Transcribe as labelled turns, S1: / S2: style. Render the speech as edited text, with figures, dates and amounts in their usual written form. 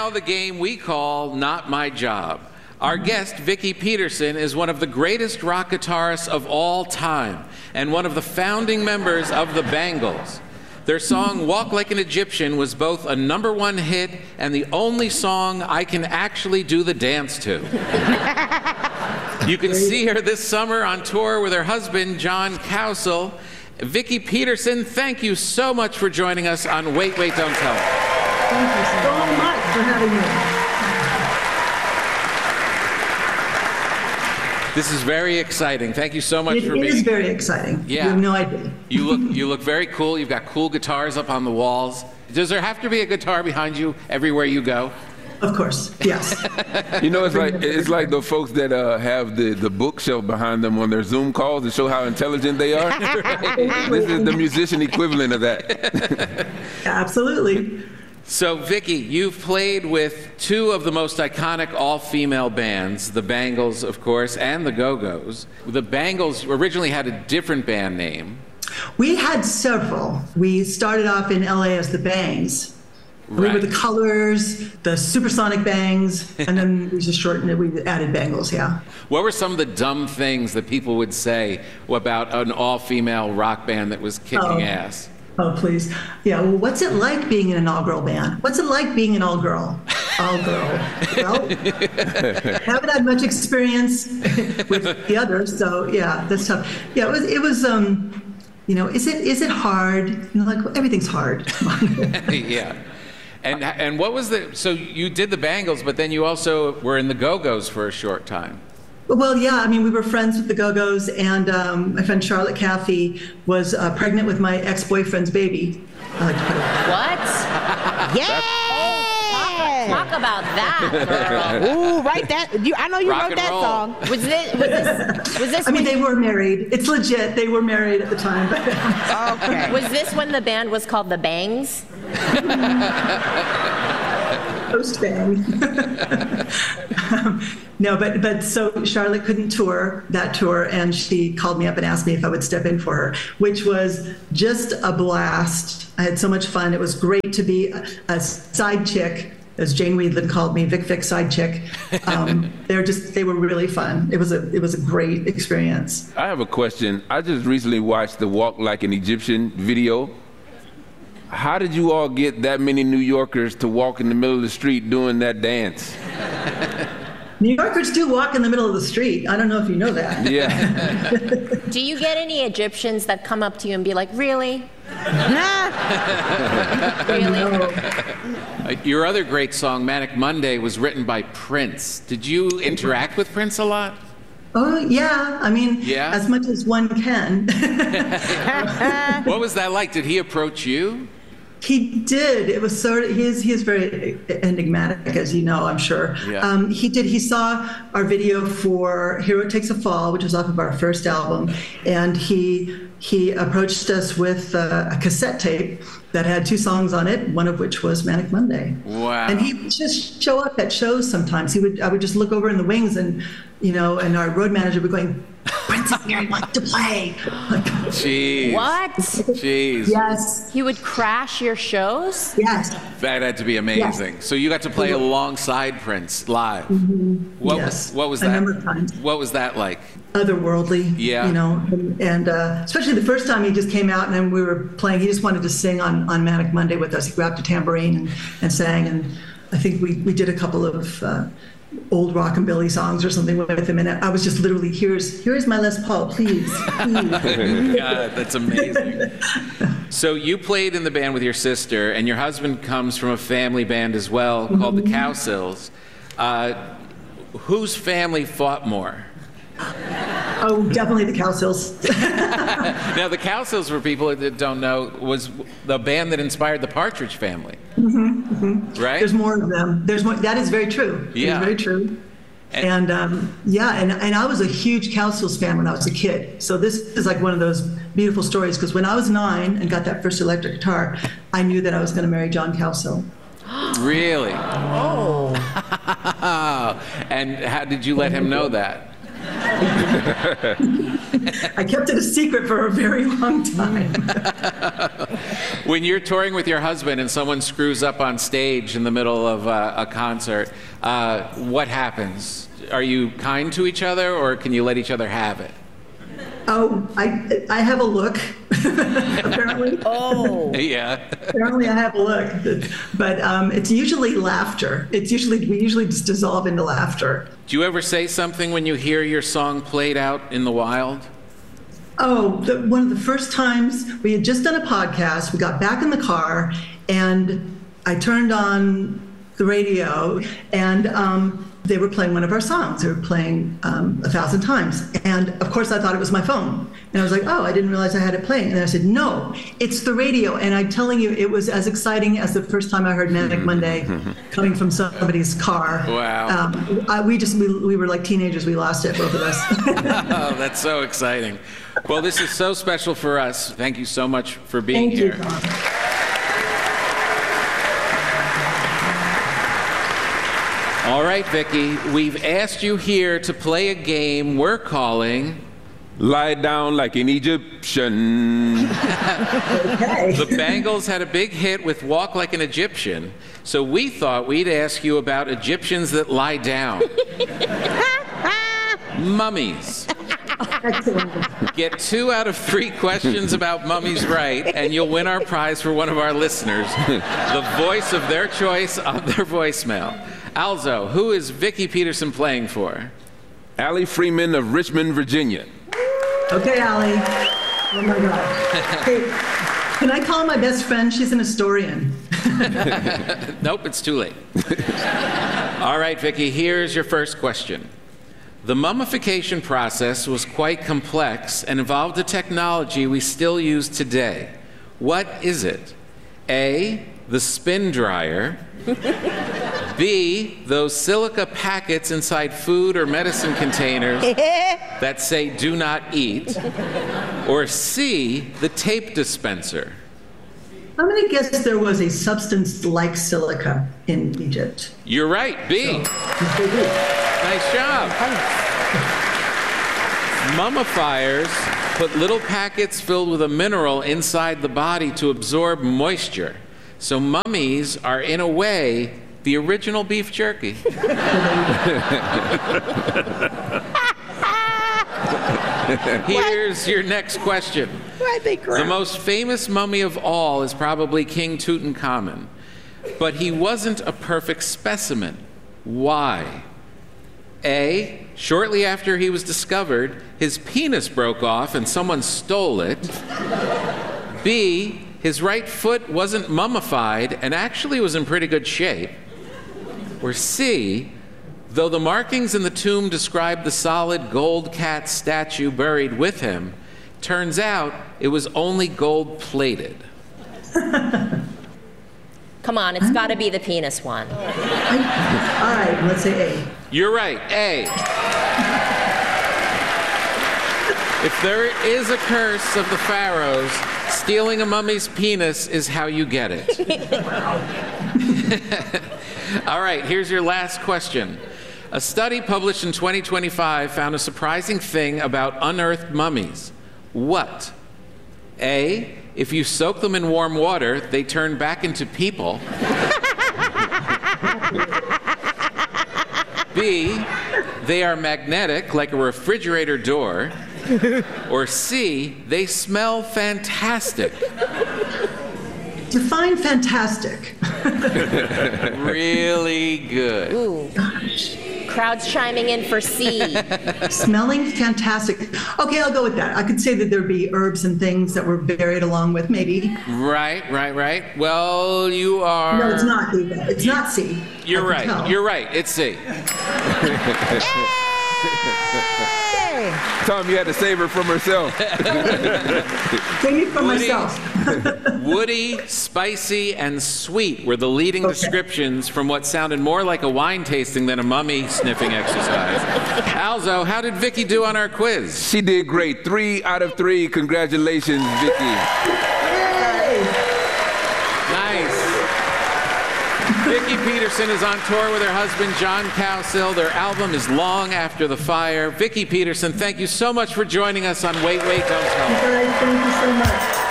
S1: now the game we call Not My Job. Our guest, Vicki Peterson, is one of the greatest rock guitarists of all time and one of the founding members of the Bangles. Their song, Walk Like an Egyptian, was both a #1 hit and the only song I can actually do the dance to. You can see her this summer on tour with her husband, John Cowsill. Vicki Peterson, thank you so much for joining us on Wait, Wait, Don't Tell Me.
S2: Thank you so much for having me.
S1: This is very exciting. Thank you so much for being here.
S2: It is very exciting.
S1: Yeah.
S2: You have no idea.
S1: You look very cool. You've got cool guitars up on the walls. Does there have to be a guitar behind you everywhere you go?
S2: Of course, yes.
S3: You know, it's like the folks that have the bookshelf behind them on their Zoom calls to show how intelligent they are. This is the musician equivalent of that.
S2: Absolutely.
S1: So, Vicki, you've played with two of the most iconic all-female bands, the Bangles, of course, and the Go-Go's. The Bangles originally had a different band name.
S2: We had several. We started off in LA as the Bangs.
S1: Right.
S2: We were the Colors, the Supersonic Bangs, and then we just shortened it. We added Bangles, yeah.
S1: What were some of the dumb things that people would say about an all-female rock band that was kicking ass?
S2: Oh, please. Yeah, well, what's it like being in an all-girl band? What's it like being an all-girl? All-girl. Well, haven't had much experience with the others, so yeah, that's tough. Yeah, it was you know, is it hard? You know, like, everything's hard.
S1: Yeah. And what was so you did the Bangles, but then you also were in the Go-Go's for a short time.
S2: Well, yeah, I mean, we were friends with the Go-Go's, and my friend Charlotte Caffey was pregnant with my ex-boyfriend's baby. I like to put it.
S4: What? Yeah! Talk about that, girl.
S5: Ooh, write that. I know you
S1: Rock
S5: wrote
S1: and
S5: that
S1: roll.
S5: song.
S4: Was this
S2: I mean,
S4: when,
S2: they were married. It's legit. They were married at the time.
S5: Okay.
S4: was this when the band was called the Bangs?
S2: Post-bang. No, but so Charlotte couldn't tour that tour, and she called me up and asked me if I would step in for her, which was just a blast. I had so much fun. It was great to be a side chick, as Jane Weedland called me, Vic side chick. They were really fun. It was a great experience.
S3: I have a question. I just recently watched the Walk Like an Egyptian video. How did you all get that many New Yorkers to walk in the middle of the street doing that dance?
S2: New Yorkers do walk in the middle of the street. I don't know if you know that.
S3: Yeah.
S4: Do you get any Egyptians that come up to you and be like, really? Really?
S1: Your other great song, Manic Monday, was written by Prince. Did you interact with Prince a lot?
S2: Oh, yeah. I mean,
S1: Yeah?
S2: as much as one can.
S1: What was that like? Did he approach you?
S2: He did. It was sort of, he is very enigmatic, as you know, I'm sure.
S1: Yeah.
S2: He did. He saw our video for Hero Takes a Fall, which was off of our first album, and he approached us with a cassette tape that had 2 songs on it, one of which was Manic Monday.
S1: Wow.
S2: And he would just show up at shows sometimes. I would just look over in the wings, and and our road manager would be going, Prince is here, he wants to play. Like,
S1: Jeez.
S4: What?
S1: Jeez.
S2: yes.
S4: He would crash your shows?
S2: Yes.
S1: That had to be amazing.
S2: Yes.
S1: So you got to play alongside Prince live.
S2: Yes.
S1: What was
S2: A
S1: that?
S2: number of times.
S1: What was that like?
S2: Otherworldly,
S1: Yeah.
S2: and especially the first time he just came out and then we were playing, he just wanted to sing on Manic Monday with us. He grabbed a tambourine and sang, and I think we did a couple of old rockabilly songs or something with him, and I was just literally, here's my Les Paul, please.
S1: God, that's amazing. So you played in the band with your sister, and your husband comes from a family band as well called the Cowsills. Whose family fought more?
S2: Oh, definitely the Cowsills.
S1: Now, the Cowsills, for people that don't know, was the band that inspired the Partridge Family. Right?
S2: There's more of them. There's more. That is very true.
S1: Yeah.
S2: It's very true. And I was a huge Cowsills fan when I was a kid. So this is like one of those beautiful stories, because when I was 9 and got that first electric guitar, I knew that I was going to marry John Cowsill.
S1: Really?
S4: Oh.
S1: And how did you let him know that?
S2: I kept it a secret for a very long time.
S1: When you're touring with your husband and someone screws up on stage in the middle of a concert, what happens? Are you kind to each other, or can you let each other have it?
S2: Oh, I have a look, apparently.
S5: Oh.
S1: Yeah.
S2: Apparently I have a look. But it's usually laughter. We usually just dissolve into laughter.
S1: Do you ever say something when you hear your song played out in the wild?
S2: Oh, one of the first times we had just done a podcast, we got back in the car, and I turned on the radio, and they were playing one of our songs. They were playing 1,000 times. And of course, I thought it was my phone. And I was like, oh, I didn't realize I had it playing. And I said, no, it's the radio. And I'm telling you, it was as exciting as the first time I heard Manic Monday coming from somebody's car.
S1: Wow.
S2: We were like teenagers. We lost it, both of us.
S1: Oh, that's so exciting. Well, this is so special for us. Thank you so much for being here.
S2: Thank you, Tom.
S1: All right, Vicki, we've asked you here to play a game we're calling
S3: Lie Down Like an Egyptian.
S2: Okay.
S1: The Bangles had a big hit with Walk Like an Egyptian, so we thought we'd ask you about Egyptians that lie down. Mummies.
S2: Excellent.
S1: Get 2 out of 3 questions about mummies right, and you'll win our prize for one of our listeners, the voice of their choice on their voicemail. Alzo, who is Vicki Peterson playing for?
S3: Allie Freeman of Richmond, Virginia.
S2: Okay, Allie. Oh my God. Hey, can I call my best friend? She's an historian.
S1: Nope, it's too late. All right, Vicki, here's your first question. The mummification process was quite complex and involved a technology we still use today. What is it? A, the spin dryer. B, those silica packets inside food or medicine containers that say do not eat. Or C, the tape dispenser.
S2: I'm going to guess there was a substance like silica in Egypt.
S1: You're right, B. Nice job. Mummifiers put little packets filled with a mineral inside the body to absorb moisture. So mummies are, in a way, the original beef jerky. Here's your next question. The most famous mummy of all is probably King Tutankhamun. But he wasn't a perfect specimen. Why? A, shortly after he was discovered, his penis broke off and someone stole it. B, his right foot wasn't mummified and actually was in pretty good shape. Or C, though the markings in the tomb describe the solid gold cat statue buried with him, turns out it was only gold-plated.
S4: Come on, it's got to be the penis one.
S2: All right, let's say A.
S1: You're right, A. If there is a curse of the pharaohs, stealing a mummy's penis is how you get it. All right, here's your last question. A study published in 2025 found a surprising thing about unearthed mummies. What? A, if you soak them in warm water, they turn back into people. B, they are magnetic like a refrigerator door. Or C, they smell fantastic.
S2: Define fantastic.
S1: Really good.
S4: Ooh. Crowd's chiming in for C.
S2: Smelling fantastic. Okay, I'll go with that. I could say that there'd be herbs and things that were buried along with, maybe.
S1: Right. Well, you are...
S2: No, it's not. It's not C.
S1: You're right. You're right. It's C.
S3: Tom, you had to save her from herself.
S2: Maybe for myself.
S1: Woody, spicy, and sweet were the leading descriptions from what sounded more like a wine tasting than a mummy sniffing exercise. Alzo, how did Vicki do on our quiz?
S3: She did great. 3 out of 3. Congratulations, Vicki.
S1: Nice. Vicki, Vicki Peterson is on tour with her husband, John Cowsill. Their album is Long After the Fire. Vicki Peterson, thank you so much for joining us on Wait, Wait, Don't Tell Me.
S2: Thank you so much.